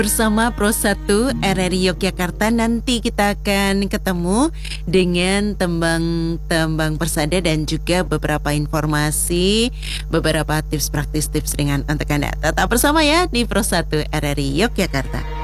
bersama Pro 1 RRI Yogyakarta. Nanti kita akan ketemu dengan tembang persada dan juga beberapa informasi, beberapa tips praktis dengan untuk Anda. Tetap bersama ya di Pro 1 RRI Yogyakarta.